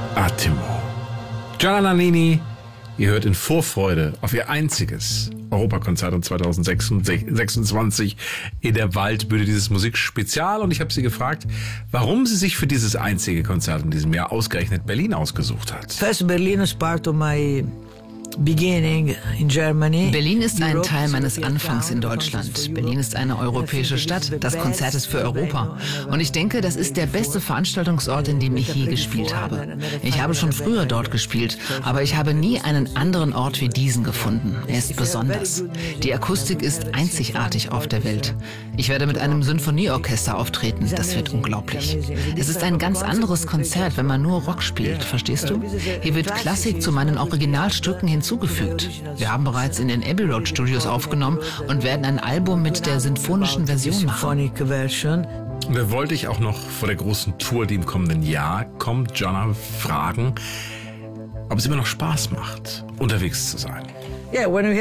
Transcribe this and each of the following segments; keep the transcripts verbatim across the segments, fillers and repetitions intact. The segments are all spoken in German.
Attimo. Gianna Nannini, ihr hört in Vorfreude auf ihr einziges Europakonzert in zweitausendsechsundzwanzig in der Waldbühne, dieses Musikspezial. Und ich habe sie gefragt, warum sie sich für dieses einzige Konzert in diesem Jahr ausgerechnet Berlin ausgesucht hat. First, Berlin is part of my beginning in Germany. Berlin ist ein Teil meines Anfangs in Deutschland. Berlin ist eine europäische Stadt. Das Konzert ist für Europa. Und ich denke, das ist der beste Veranstaltungsort, in dem ich je gespielt habe. Ich habe schon früher dort gespielt, aber ich habe nie einen anderen Ort wie diesen gefunden. Er ist besonders. Die Akustik ist einzigartig auf der Welt. Ich werde mit einem Sinfonieorchester auftreten. Das wird unglaublich. Es ist ein ganz anderes Konzert, wenn man nur Rock spielt. Verstehst du? Hier wird Klassik zu meinen Originalstücken hinzugefügt. Wir haben bereits in den Abbey Road Studios aufgenommen und werden ein Album mit der sinfonischen Version machen. Und da wollte ich auch noch vor der großen Tour, die im kommenden Jahr kommt, Gianna fragen, ob es immer noch Spaß macht, unterwegs zu sein. Ja, wenn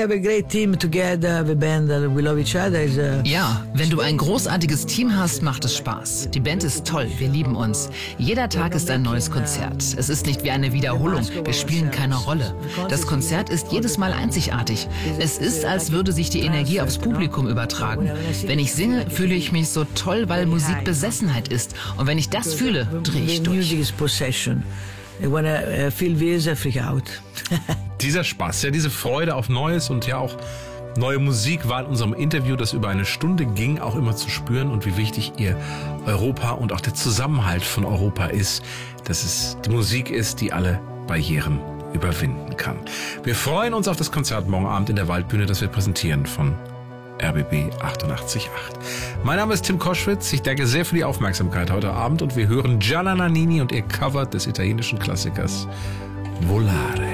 du ein großartiges Team hast, macht es Spaß. Die Band ist toll, wir lieben uns. Jeder Tag ist ein neues Konzert. Es ist nicht wie eine Wiederholung, wir spielen keine Rolle. Das Konzert ist jedes Mal einzigartig. Es ist, als würde sich die Energie aufs Publikum übertragen. Wenn ich singe, fühle ich mich so toll, weil Musik Besessenheit ist. Und wenn ich das fühle, drehe ich durch. When I feel this, I freak out. Dieser Spaß, ja, diese Freude auf Neues und ja auch neue Musik war in unserem Interview, das über eine Stunde ging, auch immer zu spüren und wie wichtig ihr Europa und auch der Zusammenhalt von Europa ist, dass es die Musik ist, die alle Barrieren überwinden kann. Wir freuen uns auf das Konzert morgen Abend in der Waldbühne, das wir präsentieren von R B B achtundachtzig Komma acht. Mein Name ist Tim Koschwitz. Ich danke sehr für die Aufmerksamkeit heute Abend und wir hören Gianna Nannini und ihr Cover des italienischen Klassikers Volare.